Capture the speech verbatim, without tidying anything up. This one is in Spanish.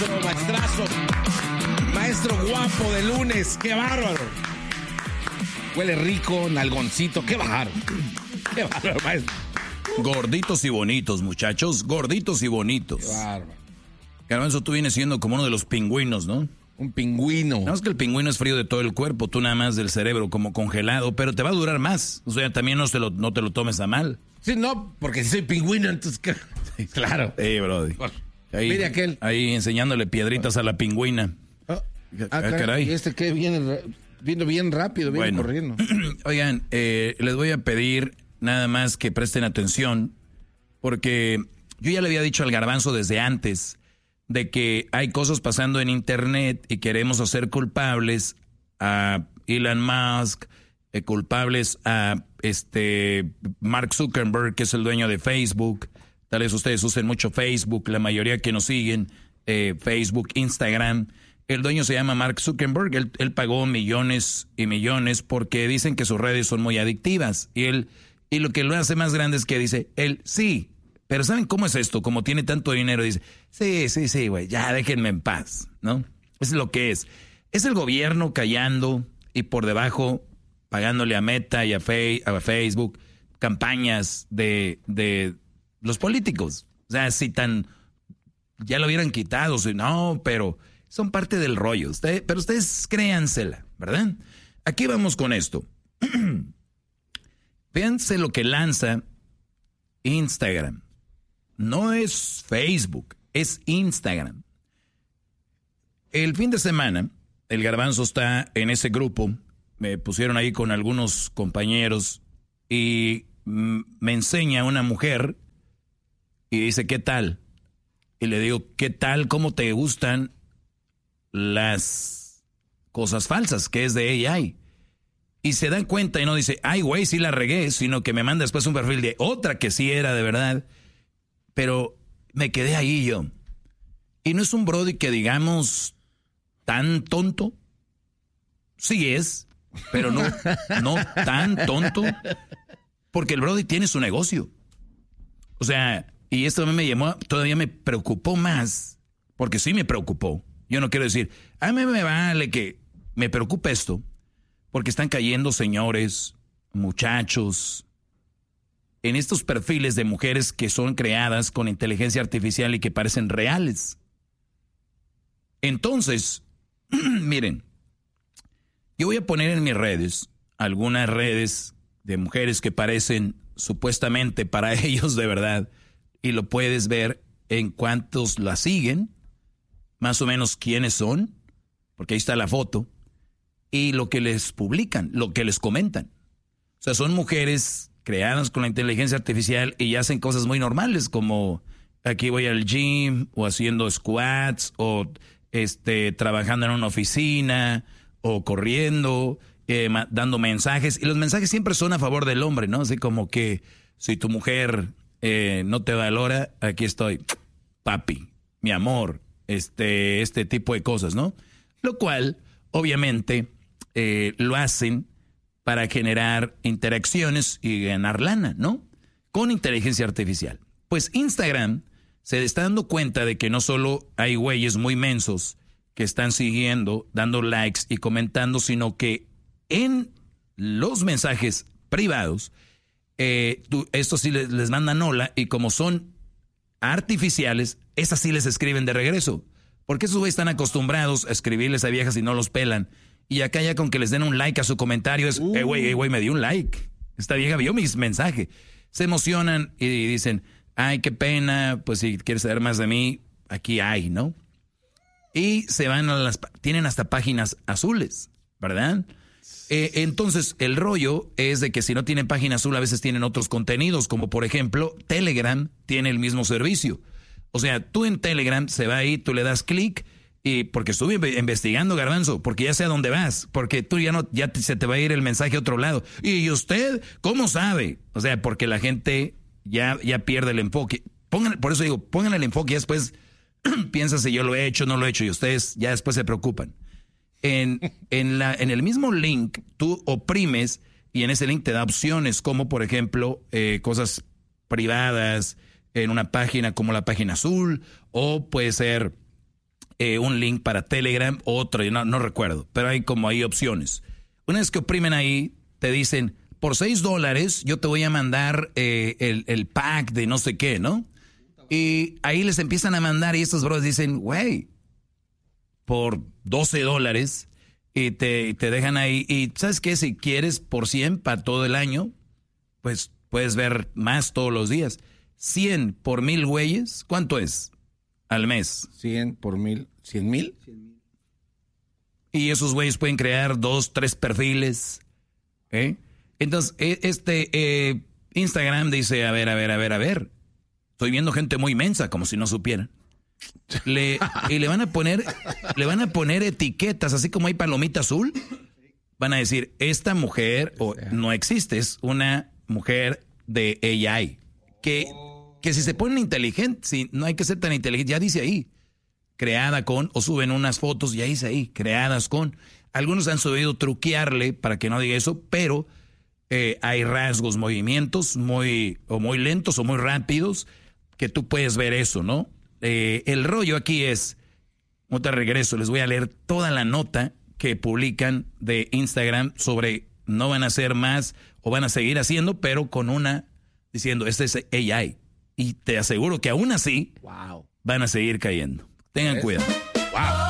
maestro, maestrazo, maestro guapo de lunes, qué bárbaro. Huele rico, nalgoncito, qué bárbaro. Qué bárbaro, maestro. Gorditos y bonitos, muchachos, gorditos y bonitos. Qué bárbaro. Garbanzo, tú vienes siendo como uno de los pingüinos, ¿no? Un pingüino. No, es que el pingüino es frío de todo el cuerpo, tú nada más del cerebro, como congelado, pero te va a durar más. O sea, también no, se lo, no te lo tomes a mal. Sí, no, porque si soy pingüino, entonces, ¿qué? Claro. Sí, brody. Ahí, mire aquel. Ahí enseñándole piedritas a la pingüina. Oh, ah, ah, caray. ¿Y este qué viene, viene bien rápido, viene bueno, corriendo? Oigan, eh, les voy a pedir nada más que presten atención, porque yo ya le había dicho al Garbanzo desde antes de que hay cosas pasando en internet y queremos hacer culpables a Elon Musk, eh, culpables a este Mark Zuckerberg, que es el dueño de Facebook. Tal vez ustedes usen mucho Facebook, la mayoría que nos siguen, eh, Facebook, Instagram. El dueño se llama Mark Zuckerberg, él, él pagó millones y millones porque dicen que sus redes son muy adictivas. Y él, y lo que lo hace más grande es que dice, él sí. Pero ¿saben cómo es esto? Como tiene tanto dinero, dice, sí, sí, sí, güey, ya déjenme en paz, ¿no? Eso es lo que es. Es el gobierno callando y por debajo pagándole a Meta y a, Fe, a Facebook campañas de, de los políticos. O sea, si tan, ya lo hubieran quitado, si no, pero son parte del rollo. Usted, pero ustedes créansela, ¿verdad? Aquí vamos con esto. Fíjense lo que lanza Instagram. No es Facebook, es Instagram. El fin de semana, el Garbanzo está en ese grupo. Me pusieron ahí con algunos compañeros y me enseña una mujer y dice, ¿qué tal? Y le digo, ¿qué tal? ¿Cómo te gustan las cosas falsas que es de A I? Y se dan cuenta y no dice, ay, güey, sí la regué, sino que me manda después un perfil de otra que sí era de verdad. Pero me quedé ahí yo. Y no es un brody que digamos tan tonto. Sí es, pero no, no tan tonto. Porque el brody tiene su negocio. O sea, y esto me llamó, todavía me preocupó más. Porque sí me preocupó. Yo no quiero decir, a mí me vale que me preocupe esto. Porque están cayendo señores, muchachos, en estos perfiles de mujeres que son creadas con inteligencia artificial y que parecen reales. Entonces, miren, yo voy a poner en mis redes algunas redes de mujeres que parecen supuestamente para ellos de verdad, y lo puedes ver en cuántos la siguen, más o menos quiénes son, porque ahí está la foto, y lo que les publican, lo que les comentan. O sea, son mujeres creadas con la inteligencia artificial y hacen cosas muy normales, como aquí voy al gym, o haciendo squats, o este trabajando en una oficina, o corriendo, eh, ma- dando mensajes. Y los mensajes siempre son a favor del hombre, ¿no? Así como que si tu mujer eh, no te valora, aquí estoy, papi, mi amor, este, este tipo de cosas, ¿no? Lo cual, obviamente, eh, lo hacen para generar interacciones y ganar lana, ¿no? Con inteligencia artificial. Pues Instagram se está dando cuenta de que no solo hay güeyes muy mensos que están siguiendo, dando likes y comentando, sino que en los mensajes privados, eh, tú, estos sí les, les mandan hola, y como son artificiales, esas sí les escriben de regreso. Porque esos güeyes están acostumbrados a escribirles a viejas y no los pelan. Y acá ya con que les den un like a su comentario es, uh. eh, güey, eh, güey, me dio un like. Esta vieja vio mi mensaje. Se emocionan y dicen, ay, qué pena, pues si quieres saber más de mí, aquí hay, ¿no? Y se van a las, tienen hasta páginas azules, ¿verdad? Eh, entonces, el rollo es de que si no tienen página azul, a veces tienen otros contenidos, como por ejemplo, Telegram tiene el mismo servicio. O sea, tú en Telegram se va ahí, tú le das clic, y porque estuve investigando, Garbanzo, porque ya sé a dónde vas, porque tú ya no, ya te, se te va a ir el mensaje a otro lado. ¿Y usted cómo sabe? O sea, porque la gente ya, ya pierde el enfoque. Pongan, por eso digo, pongan el enfoque y después piensa si yo lo he hecho, no lo he hecho, y ustedes ya después se preocupan. En, en, la, en el mismo link, tú oprimes y en ese link te da opciones como, por ejemplo, eh, cosas privadas en una página como la página azul, o puede ser eh, un link para Telegram, otro, no, no recuerdo, pero hay como ahí opciones. Una vez que oprimen ahí, te dicen, por seis dólares yo te voy a mandar eh, el, el pack de no sé qué, ¿no? Y ahí les empiezan a mandar y estos bros dicen, güey, por doce dólares y te, te dejan ahí. Y ¿sabes qué? Si quieres por cien para todo el año, pues puedes ver más todos los días. cien por mil güeyes, ¿cuánto es al mes? cien por mil, ¿cien mil? Y esos güeyes pueden crear dos, tres perfiles, ¿eh? Entonces, este eh, Instagram dice, a ver, a ver, a ver, a ver. Estoy viendo gente muy mensa, como si no supieran. Le, y le van a poner, le van a poner etiquetas, así como hay palomita azul. Van a decir, esta mujer o, no existe, es una mujer de A I. Que, que si se ponen inteligentes, si no hay que ser tan inteligente, ya dice ahí, creada con, o suben unas fotos, ya dice ahí, creadas con. Algunos han subido truquearle para que no diga eso, pero eh, hay rasgos, movimientos muy, o muy lentos o muy rápidos, que tú puedes ver eso, ¿no? Eh, el rollo aquí es, no te regreso, les voy a leer toda la nota que publican de Instagram sobre no van a hacer más o van a seguir haciendo, pero con una diciendo, este es A I. Y te aseguro que aún así wow. van a seguir cayendo. Tengan cuidado. Wow.